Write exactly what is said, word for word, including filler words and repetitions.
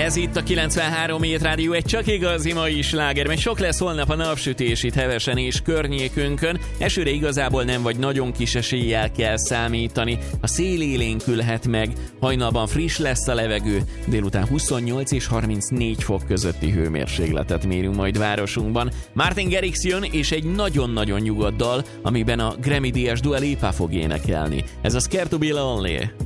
Ez itt a kilencvenhárom Hét Rádió, egy csak igazi mai sláger, mert sok lesz holnap a napsütés itt Hevesen és környékünkön. Esőre igazából nem, vagy nagyon kis eséllyel kell számítani. A szél élénkülhet meg, hajnalban friss lesz a levegő, délután huszonnyolc és harmincnégy fok közötti hőmérsékletet mérünk majd városunkban. Martin Garrix jön, és egy nagyon-nagyon nyugodt dal, amiben a Grammy-díjas Dua Lipa fog énekelni. Ez a Scared to be Lonely.